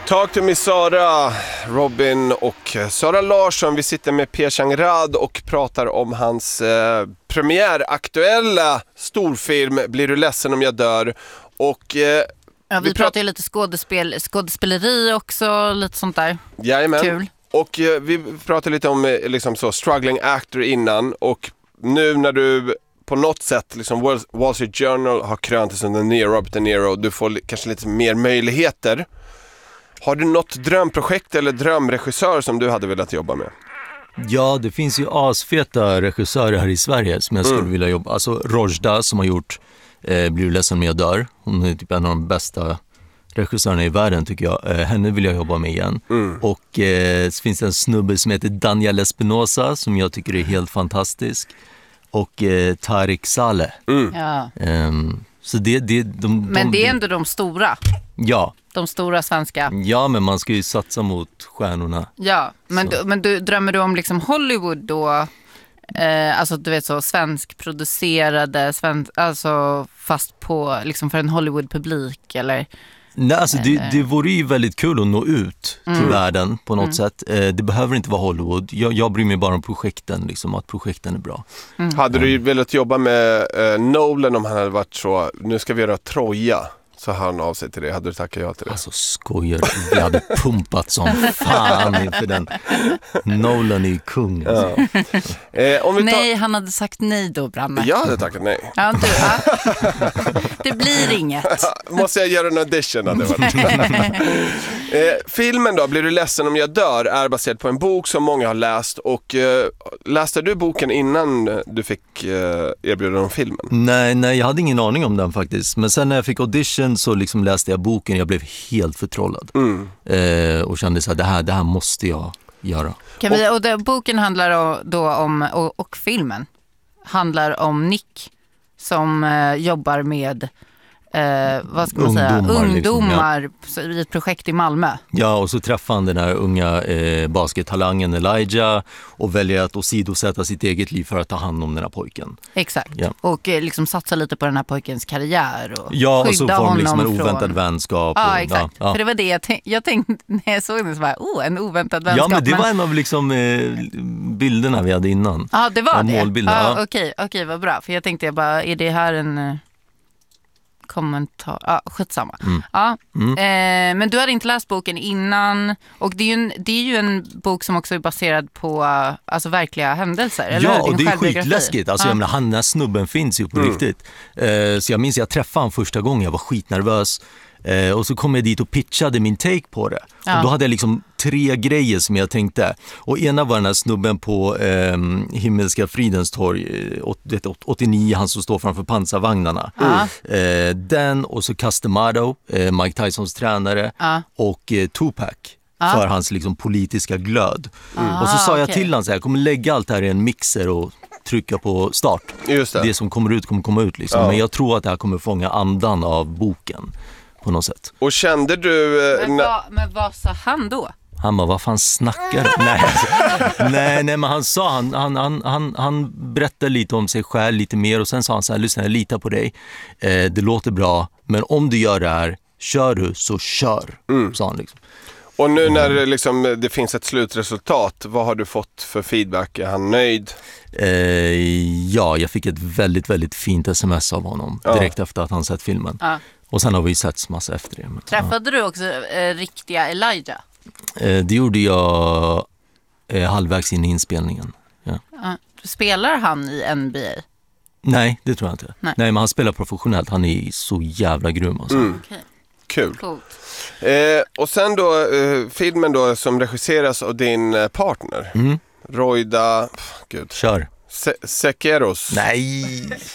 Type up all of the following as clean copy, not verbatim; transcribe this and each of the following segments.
Talk to me Sara, Robin och Sara Larsson. Vi sitter med Pierre Changrad och pratar om hans premiäraktuella storfilm Blir du ledsen om jag dör. Och vi pratar ju lite skådespeleri också, lite sånt där. Jajamän. Kul. Och vi pratade lite om liksom så struggling actor innan, och nu när du på något sätt liksom Wall Street Journal har krönt som den nya Robert De Niro, du får kanske lite mer möjligheter. Har du något drömprojekt eller drömregissör som du hade velat jobba med? Ja, det finns ju asfeta regissörer här i Sverige som jag skulle vilja jobba. Alltså Rojda som har gjort Blir du ledsen om jag dör. Hon är typ en av de bästa regissörerna i världen tycker jag. Henne vill jag jobba med igen. Och så finns det en snubbe som heter Daniel Espinosa som jag tycker är helt fantastisk. Och Tariq Saleh. Ja. Så men det är ändå de stora. Ja. De stora svenska. Ja, men man ska ju satsa mot stjärnorna. Ja, men du drömmer du om liksom Hollywood då? Alltså du vet så svenskproducerade, alltså fast på liksom för en Hollywood-publik eller? Nej, alltså det vore ju väldigt kul att nå ut till världen på något sätt. Det behöver inte vara Hollywood. Jag bryr mig bara om projekten, liksom, att projekten är bra. Hade du velat jobba med Nolan om han hade varit så, nu ska vi göra Troja, så han av sig till det? Hade du tackat ja till det? Alltså skojar, vi hade pumpat som fan inför den. Nolan är ju kung. Alltså. Ja. Nej, han hade sagt nej då, Branne. Jag hade tackat nej. Ja, det blir inget. Måste jag göra en audition? Hade varit. Filmen då, Blir du ledsen om jag dör, är baserad på en bok som många har läst. Och läste du boken innan du fick erbjuda om filmen? Nej, jag hade ingen aning om den faktiskt. Men sen när jag fick audition så liksom läste jag boken. Jag blev helt förtrollad. Och kände så här, det här måste jag göra. Boken handlar då om, och filmen handlar om Nick som jobbar med vad ska man säga, ungdomar liksom, i ett projekt i Malmö. Ja, och så träffar han den här unga baskettalangen Elijah och väljer att åsidosätta sitt eget liv för att ta hand om den här pojken. Exakt, och liksom satsa lite på den här pojkens karriär och skydda och så får de liksom en oväntad från vänskap. Ja, exakt. För det var det jag tänkte när jag såg det, så var en oväntad vänskap. Ja, men det var en av liksom bilderna vi hade innan. Ja, det var det. Målbilderna. Okej, vad bra. För jag tänkte bara, är det här en kommentar? Skitsamma. Men du hade inte läst boken innan, och det är ju en bok som också är baserad på alltså verkliga händelser, eller? Ja, och det är skitläskigt. Alltså, jag menar, den här snubben finns ju på riktigt. Så jag minns att jag träffade honom första gången, jag var skitnervös. Och så kom jag dit och pitchade min take på det. Och då hade jag liksom 3 grejer som jag tänkte. Och ena var den här snubben på Himmelska Fridens torg 89, han som står framför pansarvagnarna. Den, och så Castamado, Mike Tysons tränare, och Tupac för hans liksom politiska glöd. Och så sa jag till honom så här, jag kommer lägga allt här i en mixer och trycka på start. Just det. Det som kommer ut kommer komma ut liksom. Men jag tror att det här kommer fånga andan av boken på något sätt. Och kände du... Men vad sa han då? Han bara, vad fan snackar du? Nej, men han sa, han berättade lite om sig själv lite mer, och sen sa han så här, lyssna, jag litar på dig. Det låter bra, men om du gör det här, kör du så kör, sa han liksom. Och nu när det finns ett slutresultat, vad har du fått för feedback? Är han nöjd? Ja, jag fick ett väldigt, väldigt fint sms av honom direkt efter att han sett filmen. Och sen har vi sett massa efter det. Träffade du också riktiga Elijah? Det gjorde jag halvvägs in i inspelningen. Ja. Spelar han i NBA? Nej, det tror jag inte. Nej, men han spelar professionellt. Han är så jävla grym. Alltså. Okay. Kul. Coolt. Och sen då filmen då som regisseras av din partner. Rojda... Kör. Sekeros. Nej.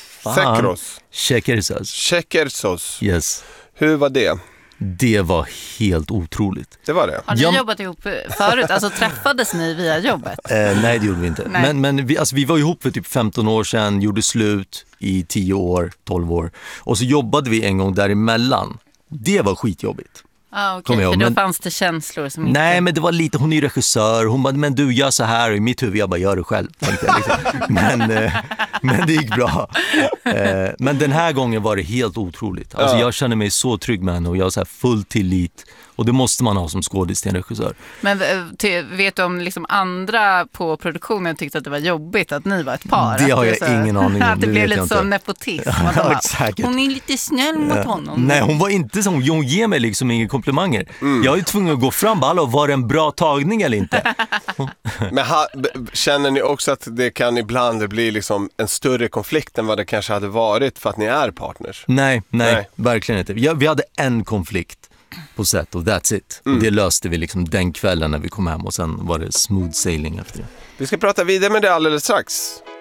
Shekersos. Yes. Hur var det? Det var helt otroligt. Det var det. Har ni jobbat ihop förut? Alltså träffades ni via jobbet? Nej, det gjorde vi inte. Men vi var ihop för typ 15 år sedan, gjorde slut i 10 år, 12 år. Och så jobbade vi en gång däremellan. Det var skitjobbigt. Okej, för då fanns det känslor som inte... Nej, men det var lite, hon är regissör. Hon bara, men du gör så här. I mitt huvud, jag bara, gör det själv. Men Men det gick bra. Men den här gången var det helt otroligt. Alltså jag känner mig så trygg med henne och jag har så här full tillit. Och det måste man ha som skådis till en regissör. Men vet du om liksom andra på produktionen tyckte att det var jobbigt att ni var ett par? Det har jag ingen aning om. Att det blev lite så nepotism. Ja, exakt. Hon är lite snäll mot honom. Nej, hon var inte så. Hon ger mig liksom inga komplimanger. Jag är ju tvungen att gå fram. Hallå, var det en bra tagning eller inte? Men känner ni också att det kan ibland bli liksom en större konflikt än vad det kanske hade varit för att ni är partners? Nej, verkligen inte. Vi hade en konflikt på set och that's it. Och det löste vi liksom den kvällen när vi kom hem och sen var det smooth sailing efter det. Vi ska prata vidare med det alldeles strax.